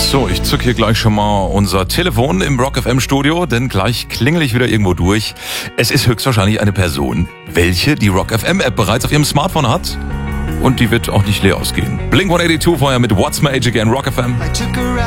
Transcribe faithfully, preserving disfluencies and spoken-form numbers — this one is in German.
So, ich zück hier gleich schon mal unser Telefon im Rock F M Studio, denn gleich klingel ich wieder irgendwo durch. Es ist höchstwahrscheinlich eine Person, welche die Rock F M App bereits auf ihrem Smartphone hat. Und die wird auch nicht leer ausgehen. Blink one eighty-two vorher mit What's My Age Again, Rock F M.